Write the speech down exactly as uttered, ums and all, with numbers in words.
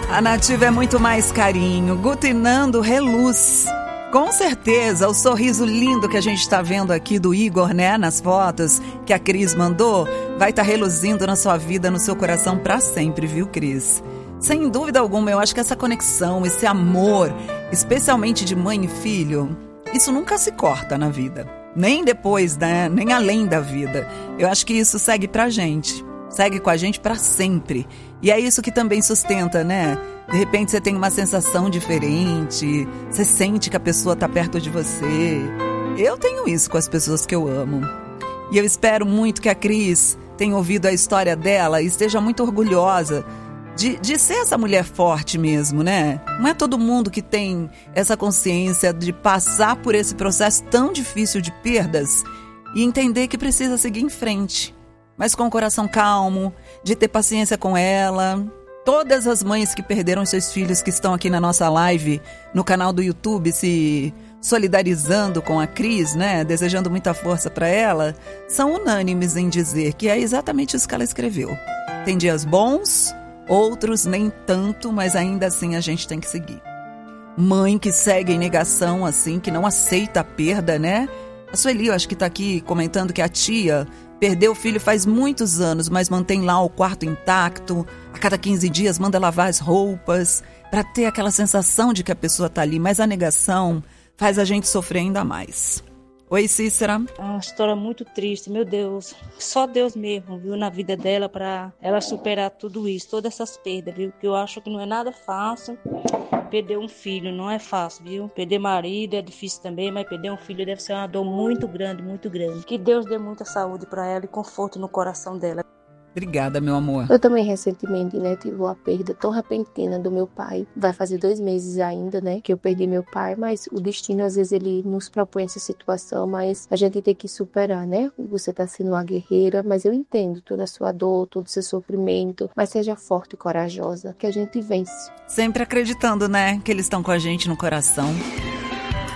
A Nativa é muito mais carinho. Gutinando reluz. Com certeza, o sorriso lindo que a gente está vendo aqui do Igor, né, nas fotos que a Cris mandou, vai estar tá reluzindo na sua vida, no seu coração para sempre, viu, Cris? Sem dúvida alguma, eu acho que essa conexão, esse amor, especialmente de mãe e filho, isso nunca se corta na vida. Nem depois, né? Nem além da vida. Eu acho que isso segue pra gente. Segue com a gente pra sempre. E é isso que também sustenta, né? De repente você tem uma sensação diferente, você sente que a pessoa tá perto de você. Eu tenho isso com as pessoas que eu amo. E eu espero muito que a Cris tenha ouvido a história dela e esteja muito orgulhosa de, de ser essa mulher forte mesmo, né? Não é todo mundo que tem essa consciência de passar por esse processo tão difícil de perdas e entender que precisa seguir em frente. Mas com o coração calmo, de ter paciência com ela. Todas as mães que perderam seus filhos que estão aqui na nossa live, no canal do YouTube, se solidarizando com a Cris, né, desejando muita força para ela, são unânimes em dizer que é exatamente isso que ela escreveu. Tem dias bons, outros nem tanto, mas ainda assim a gente tem que seguir. Mãe que segue em negação, assim, que não aceita a perda, né? A Sueli, eu acho que está aqui comentando que a tia perdeu o filho faz muitos anos, mas mantém lá o quarto intacto. A cada quinze dias manda lavar as roupas para ter aquela sensação de que a pessoa está ali. Mas a negação faz a gente sofrer ainda mais. Oi, Cícera. É uma história muito triste, meu Deus. Só Deus mesmo, viu, na vida dela para ela superar tudo isso, todas essas perdas, viu? Porque eu acho que não é nada fácil. Perder um filho não é fácil, viu? Perder marido é difícil também, mas perder um filho deve ser uma dor muito grande, muito grande. Que Deus dê muita saúde para ela e conforto no coração dela. Obrigada, meu amor. Eu também recentemente, né, tive uma perda tão repentina do meu pai. Vai fazer dois meses ainda, né, que eu perdi meu pai, mas o destino às vezes ele nos propõe essa situação, mas a gente tem que superar, né? Você tá sendo uma guerreira, mas eu entendo toda a sua dor, todo o seu sofrimento, mas seja forte e corajosa, que a gente vence. Sempre acreditando, né, que eles estão com a gente no coração.